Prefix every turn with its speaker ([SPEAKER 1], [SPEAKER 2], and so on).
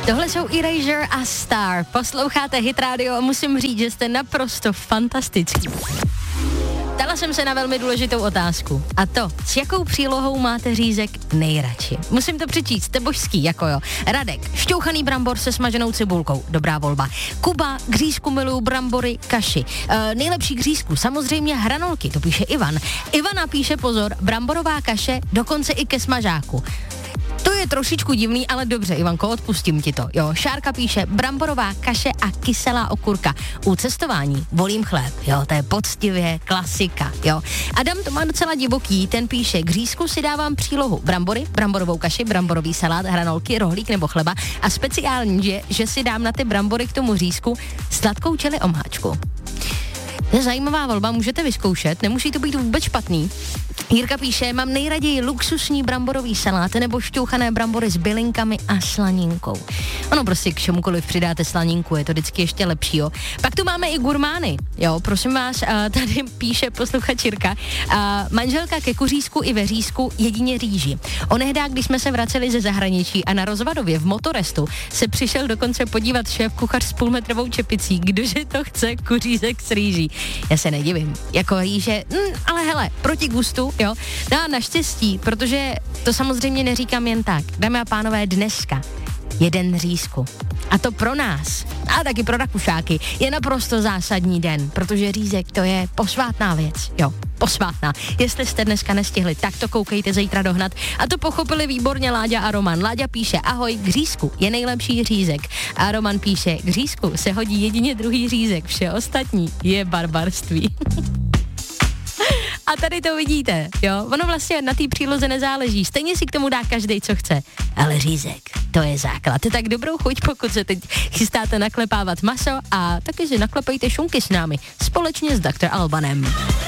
[SPEAKER 1] Tohle jsou Erasure a Star. Posloucháte Hit Radio a musím říct, že jste naprosto fantastický. Ptala jsem se na velmi důležitou otázku. A to, s jakou přílohou máte řízek nejradši? Musím to přečíst, jste božský, jako jo. Radek, šťouchaný brambor se smaženou cibulkou, dobrá volba. Kuba, k řízku miluju brambory, kaši. Nejlepší k řízku, samozřejmě hranolky, to píše Ivan. Ivana píše, pozor, bramborová kaše, dokonce i ke smažáku. To je trošičku divný, ale dobře, Ivanko, odpustím ti to. Jo, Šárka píše, bramborová kaše a kyselá okurka. U cestování volím chléb, jo, to je poctivě klasika, jo. Adam to má docela divoký, ten píše, k řízku si dávám přílohu brambory, bramborovou kaši, bramborový salát, hranolky, rohlík nebo chleba a speciální, že si dám na ty brambory k tomu řízku sladkou čili omáčku. To je zajímavá volba, můžete vyzkoušet, nemusí to být vůbec špatný. Jirka píše, mám nejraději luxusní bramborový salát nebo šťouchané brambory s bylinkami a slaninkou. Ono prostě k čemukoliv přidáte slaninku, je to vždycky ještě lepší, jo. Pak tu máme i gurmány, jo, prosím vás, tady píše posluchač Jirka, manželka ke kuřízku i ve řízku jedině rýži. Onehdá, když jsme se vraceli ze zahraničí a na Rozvadově v Motorestu se přišel dokonce podívat šéf kuchař s půlmetrovou čepicí, kdože to chce kuřízek s rýží. Já se nedivím, jako rýže, ale hele, proti gustu, jo. No a naštěstí, protože to samozřejmě neříkám jen tak, dámy a pánové, dneska jeden řízku. A to pro nás, a taky pro Rakušáky, je naprosto zásadní den, protože řízek to je posvátná věc, jo, posvátná. Jestli jste dneska nestihli, tak to koukejte zítra dohnat. A to pochopili výborně Láďa a Roman. Láďa píše, ahoj, k řízku je nejlepší řízek. A Roman píše, k řízku se hodí jedině druhý řízek, vše ostatní je barbarství. A tady to vidíte, jo, ono vlastně na té příloze nezáleží, stejně si k tomu dá každej, co chce, ale řízek, to je základ. Tak dobrou chuť, pokud se teď chystáte naklepávat maso a taky si naklepejte šunky s námi, společně s Dr. Albanem.